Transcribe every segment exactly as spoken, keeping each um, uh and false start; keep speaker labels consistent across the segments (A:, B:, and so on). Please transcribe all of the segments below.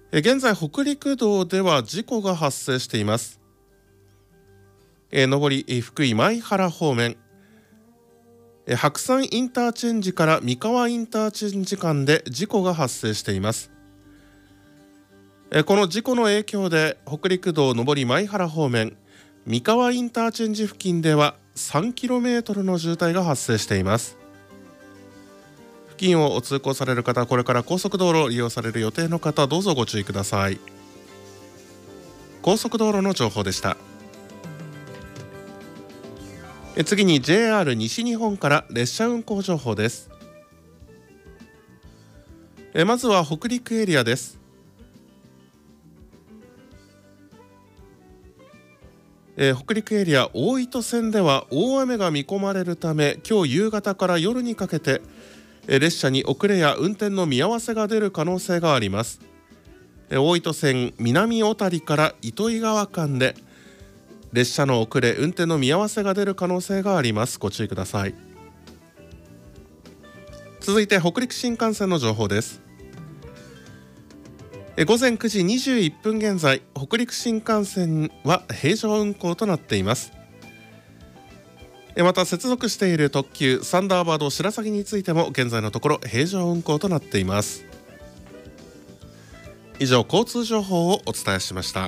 A: 現在北陸道では事故が発生しています。上り福井舞原方面、白山インターチェンジから三河インターチェンジ間で事故が発生しています。この事故の影響で北陸道上り舞原方面、三河インターチェンジ付近では さんキロメートル の渋滞が発生しています。付近を通行される方、これから高速道路を利用される予定の方、どうぞご注意ください。高速道路の情報でした。え次に ジェイアール 西日本から列車運行情報です。えまずは北陸エリアです。え北陸エリア大糸線では大雨が見込まれるため、今日夕方から夜にかけてえ列車に遅れや運転の見合わせが出る可能性があります。え大糸線南小谷から糸魚川間で列車の遅れ運転の見合わせが出る可能性があります。ご注意ください。続いて北陸新幹線の情報です。え午前くじにじゅういっぷん現在、北陸新幹線は平常運行となっています。えまた接続している特急サンダーバード白鷺についても現在のところ平常運行となっています。以上、交通情報をお伝えしました。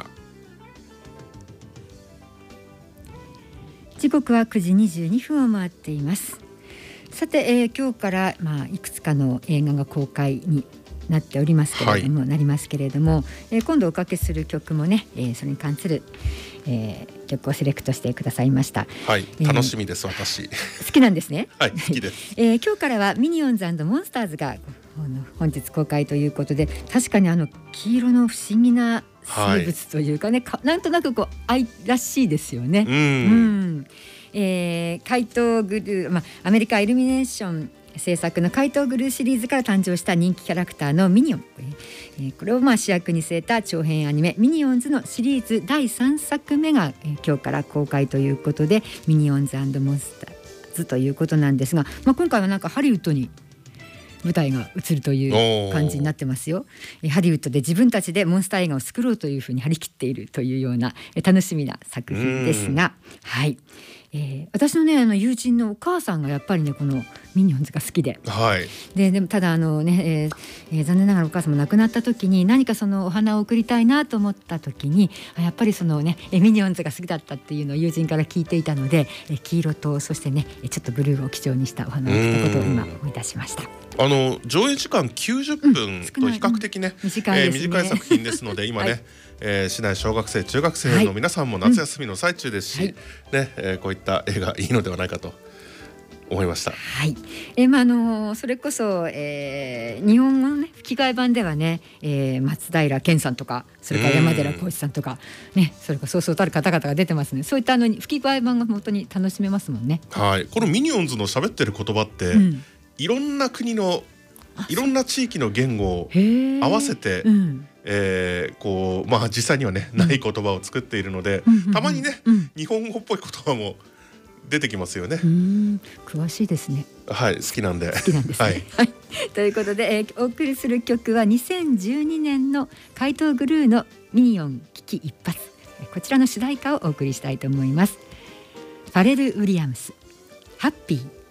B: 時刻はくじにじゅうにふんを回っています。さて、えー、今日から、まあ、いくつかの映画が公開になっておりますけれども、はい、なりますけれども、えー、今度おかけする曲もね、えー、それに関する、えー、曲をセレクトしてくださいました。
A: はい、えー、楽しみです。私
B: 好きなんですね。
A: はい、好きです、
B: えー、今日からはミニオンズ&モンスターズが本日公開ということで、確かにあの黄色の不思議な生物というかね、はい、なんとなくこう愛らしいですよね。うん、うんえー、怪盗グルー、まあ、アメリカイルミネーション制作の怪盗グルーシリーズから誕生した人気キャラクターのミニオン、えー、これをまあ主役に据えた長編アニメミニオンズのシリーズだいさんさくめが、えー、今日から公開ということで、ミニオンズ&モンスターズということなんですが、まあ、今回はなんかハリウッドに舞台が移るという感じになってますよ。ハリウッドで自分たちでモンスター映画を作ろうというふうに張り切っているというような楽しみな作品ですが、はい、えー、私のねあの友人のお母さんがやっぱりねこのミニオンズが好きで、
A: はい、
B: で, でもただあのね、えーえー、残念ながらお母さんも亡くなった時に何かそのお花を贈りたいなと思った時に、やっぱりそのねミニオンズが好きだったっていうのを友人から聞いていたので、え黄色とそしてねちょっとブルーを基調にしたお花を贈ったことを今思い出しました。
A: あの上映時間きゅうじゅっぷんと比較的ね、うん、短いですね、えー、短い作品ですので今ね、はいえー、市内小学生中学生の皆さんも夏休みの最中ですし、はいうんねえー、こういった映画いいのではないかと思いました。
B: はい、えーまあ、あのそれこそ、えー、日本語の、ね、吹き替え版ではね、えー、松平健さんとかそれから山寺宏一さんとか、ね、それからそうそうたる方々が出てますね。そういったあの吹き替え版が本当に楽しめますもんね。
A: はい、このミニオンズの喋ってる言葉って、うん、いろんな国のいろんな地域の言語を合わせて、うんえーこうまあ、実際にはねない言葉を作っているので、うん、たまにね、うん、日本語っぽい言葉も出てきますよね。
B: うーん詳しいですね。
A: はい、好きなんで
B: 好きなんですね、はいはい、ということで、えー、お送りする曲はにせんじゅうにねんの怪盗グルーのミニオン危機一髪、こちらの主題歌をお送りしたいと思います。ファレル・ウィリアムス、ハッピー。